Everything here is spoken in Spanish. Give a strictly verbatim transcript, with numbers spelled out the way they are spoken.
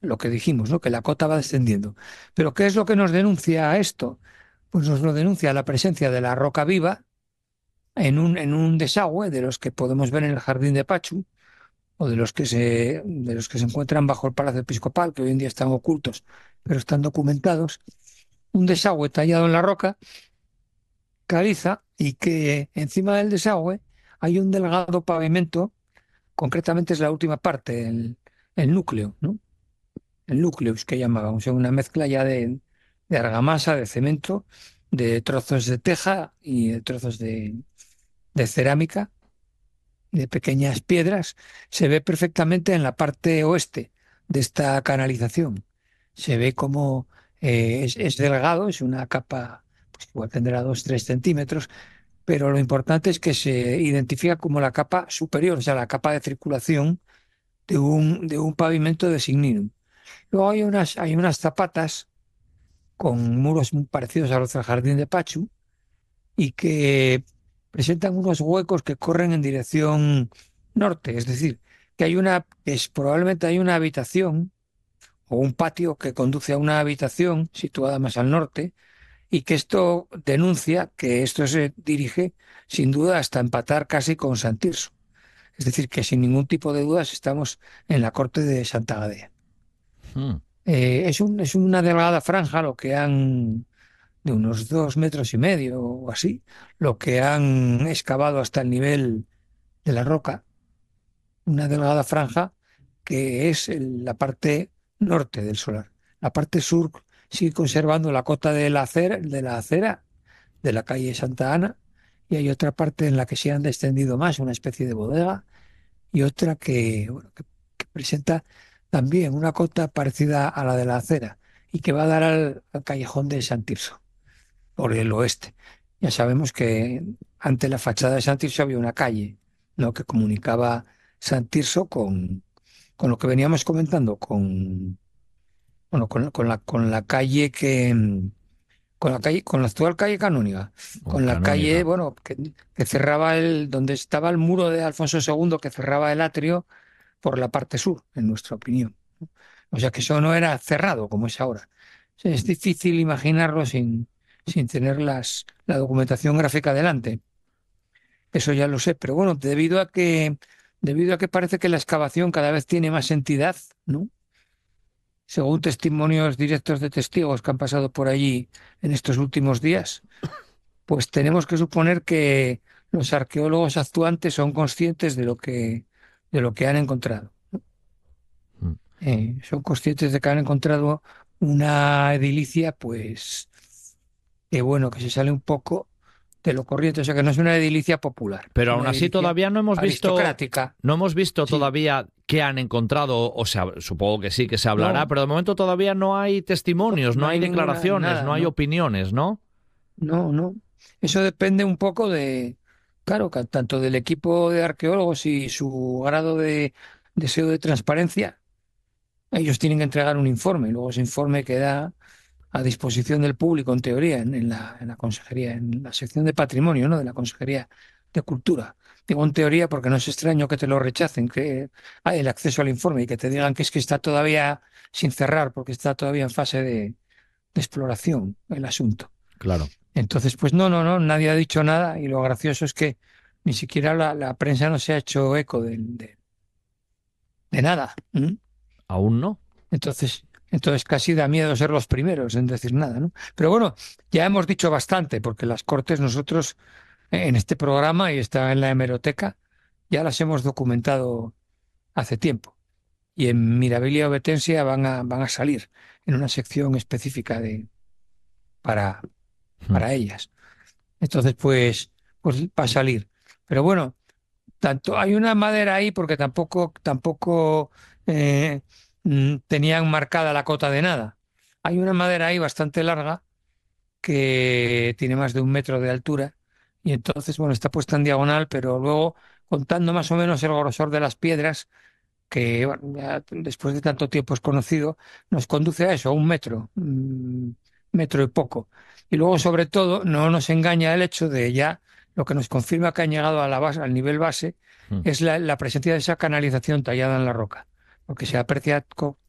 lo que dijimos, ¿no? Que la cota va descendiendo. Pero ¿qué es lo que nos denuncia esto? Pues nos lo denuncia la presencia de la roca viva en un, en un desagüe de los que podemos ver en el jardín de Pachu, o de los que se, de los que se encuentran bajo el Palacio Episcopal, que hoy en día están ocultos, pero están documentados. Un desagüe tallado en la roca, caliza, y que encima del desagüe hay un delgado pavimento, concretamente es la última parte, el, el núcleo, ¿no? El núcleus que llamábamos, una mezcla ya de, de argamasa, de cemento, de trozos de teja y de trozos de, de cerámica, de pequeñas piedras. Se ve perfectamente en la parte oeste de esta canalización. Se ve como eh, es, es delgado, es una capa, pues igual tendrá dos, tres centímetros, pero lo importante es que se identifica como la capa superior, o sea, la capa de circulación de un, de un pavimento de signinum. Luego hay unas, hay unas zapatas con muros muy parecidos a los del jardín de Pachu y que presentan unos huecos que corren en dirección norte, es decir, que hay una, es, probablemente hay una habitación o un patio que conduce a una habitación situada más al norte, y que esto denuncia que esto se dirige sin duda hasta empatar casi con San Tirso. Es decir, que sin ningún tipo de dudas estamos en la corte de Santa Gadea. Hmm. Eh, es un, es una delgada franja lo que han, de unos dos metros y medio o así, lo que han excavado hasta el nivel de la roca, una delgada franja que es el- la parte norte del solar. La parte sur sigue conservando la cota de la acera, de la acera de la calle Santa Ana, y hay otra parte en la que se han descendido más, una especie de bodega, y otra que, bueno, que, que presenta también una cota parecida a la de la acera y que va a dar al, al callejón de San Tirso, por el oeste. Ya sabemos que ante la fachada de San Tirso había una calle, ¿no?, que comunicaba San Tirso con, con lo que veníamos comentando, con, bueno, con, con la, con la calle que, mm, con la calle, con la actual calle Canóniga, Con con la calle, Canónica. bueno, que, que cerraba el, donde estaba el muro de Alfonso segundo, que cerraba el atrio por la parte sur, en nuestra opinión. O sea que eso no era cerrado como es ahora. Es difícil imaginarlo sin, sin tener las, la documentación gráfica delante. Eso ya lo sé, pero bueno, debido a que, debido a que parece que la excavación cada vez tiene más entidad, ¿no? Según testimonios directos de testigos que han pasado por allí en estos últimos días, pues tenemos que suponer que los arqueólogos actuantes son conscientes de lo que, de lo que han encontrado. Hmm. Eh, son conscientes de que han encontrado una edilicia, pues, que bueno, que se sale un poco de lo corriente, o sea que no es una edilicia popular, es Pero aún una así edilicia todavía no hemos visto, aristocrática. no hemos visto Sí, todavía qué han encontrado, o sea, supongo que sí, que se hablará, no, pero de momento todavía no hay no, testimonios, no no hay hay ninguna, declaraciones, no nada, hay no, opiniones, ¿no? no, no. Eso depende un poco de, claro, que tanto del equipo de arqueólogos y su grado de deseo de transparencia. Ellos tienen que entregar un informe, luego ese informe queda a disposición del público, en teoría, en, en la, en la consejería, en la sección de patrimonio, ¿no?, de la Consejería de Cultura. Digo en teoría porque no es extraño que te lo rechacen, que hay el acceso al informe y que te digan que es que está todavía sin cerrar, porque está todavía en fase de, de exploración el asunto. Claro. Entonces, pues no, no, no, nadie ha dicho nada, y lo gracioso es que ni siquiera la, la prensa no se ha hecho eco de, de, de nada. ¿M? ¿Aún no? Entonces, entonces casi da miedo ser los primeros en decir nada, ¿no? Pero bueno, ya hemos dicho bastante, porque las Cortes nosotros eh, en este programa, y está en la hemeroteca, ya las hemos documentado hace tiempo. Y en Mirabilia Obetensia van a, van a salir en una sección específica de, para, Hmm. para ellas. Entonces, pues, pues va a salir. Pero bueno, tanto hay una madera ahí porque tampoco, tampoco eh, mm, tenían marcada la cota de nada. Hay una madera ahí bastante larga que tiene más de un metro de altura, y entonces, bueno, está puesta en diagonal, pero luego, contando más o menos el grosor de las piedras, que bueno, ya después de tanto tiempo es conocido, nos conduce a eso, a un metro, mm, metro y poco. Y luego, sobre todo, no nos engaña el hecho de ya, lo que nos confirma que han llegado a la base, al nivel base, Hmm. es la, la presencia de esa canalización tallada en la roca, porque se aprecia co-